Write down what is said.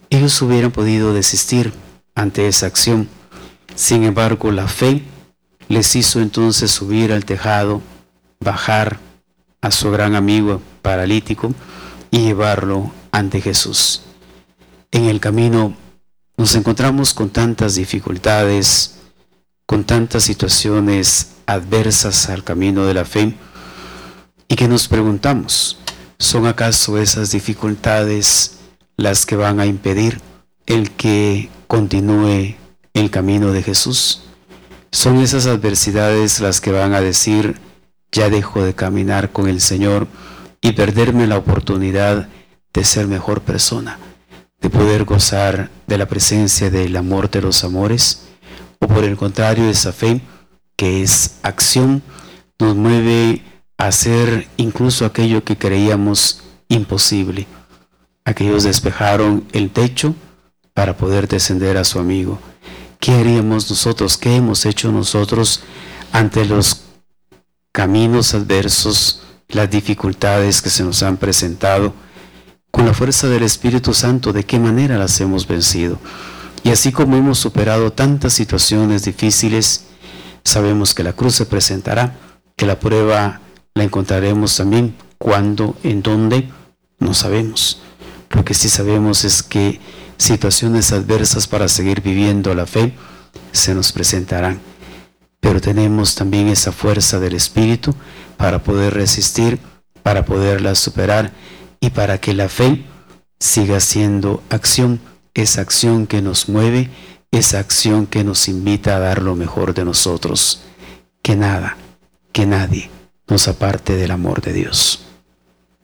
Ellos hubieran podido desistir ante esa acción. Sin embargo, la fe les hizo entonces subir al tejado, bajar a su gran amigo paralítico y llevarlo ante Jesús. En el camino nos encontramos con tantas dificultades, con tantas situaciones adversas al camino de la fe, y que nos preguntamos, ¿son acaso esas dificultades las que van a impedir el que continúe el camino de Jesús? ¿Son esas adversidades las que van a decir, ya dejo de caminar con el Señor y perderme la oportunidad de ser mejor persona, de poder gozar de la presencia del amor de los amores? ¿O por el contrario, esa fe que es acción nos mueve a hacer incluso aquello que creíamos imposible? Aquellos despejaron el techo para poder descender a su amigo. ¿Qué haríamos nosotros? ¿Qué hemos hecho nosotros ante los caminos adversos, las dificultades que se nos han presentado? Con la fuerza del Espíritu Santo, ¿de qué manera las hemos vencido? Y así como hemos superado tantas situaciones difíciles, sabemos que la cruz se presentará, que la prueba la encontraremos también. ¿Cuándo? ¿En dónde? No sabemos. Lo que sí sabemos es que situaciones adversas para seguir viviendo la fe se nos presentarán. Pero tenemos también esa fuerza del Espíritu para poder resistir, para poderla superar y para que la fe siga siendo acción, esa acción que nos mueve, esa acción que nos invita a dar lo mejor de nosotros. Que nada, que nadie nos aparte del amor de Dios.